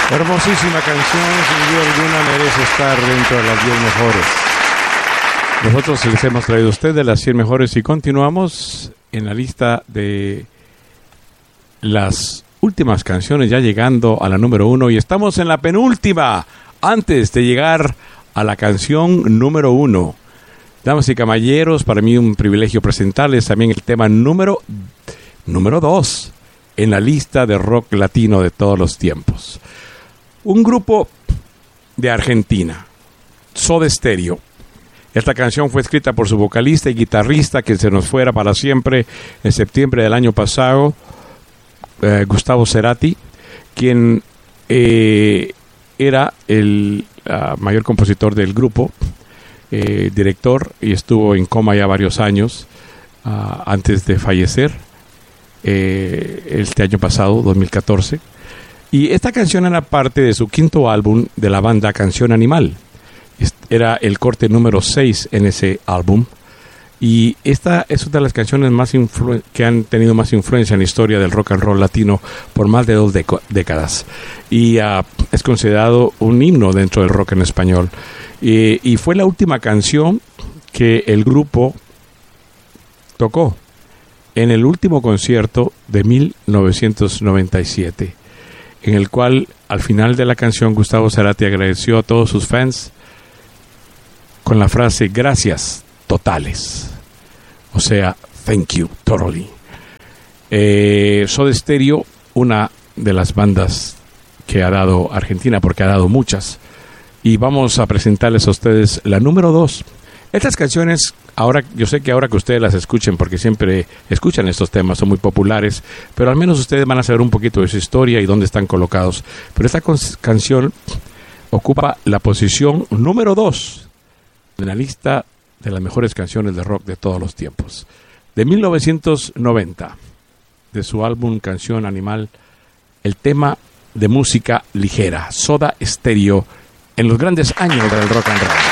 Hermosísima canción, sin duda alguna merece estar dentro de las 10 mejores. Nosotros les hemos traído a ustedes las 100 mejores y continuamos en la lista de las últimas canciones, ya llegando a la número 1, y estamos en la penúltima, antes de llegar a la canción número 1. Damas y caballeros, para mí un privilegio presentarles también el tema número 2 en la lista de rock latino de todos los tiempos. Un grupo de Argentina, Soda Stereo. Esta canción fue escrita por su vocalista y guitarrista, que se nos fuera para siempre en septiembre del año pasado, Gustavo Cerati, quien era el mayor compositor del grupo, director, y estuvo en coma ya varios años antes de fallecer este año pasado, 2014. Y esta canción era parte de su quinto álbum de la banda Canción Animal. Era el corte número 6 en ese álbum. Y esta es una de las canciones más que han tenido más influencia en la historia del rock and roll latino por más de 2 décadas. Y es considerado un himno dentro del rock en español. Y fue la última canción que el grupo tocó en el último concierto de 1997. En el cual, al final de la canción, Gustavo Cerati agradeció a todos sus fans con la frase gracias totales, o sea, thank you totally. Soda Stereo, una de las bandas que ha dado Argentina, porque ha dado muchas, y vamos a presentarles a ustedes la número 2. Estas canciones, ahora yo sé que ahora que ustedes las escuchen, porque siempre escuchan estos temas, son muy populares, pero al menos ustedes van a saber un poquito de su historia y dónde están colocados. Pero esta canción ocupa la posición número 2 en la lista de las mejores canciones de rock de todos los tiempos. De 1990, de su álbum Canción Animal, el tema de música ligera, Soda Stereo, en los grandes años del rock and roll.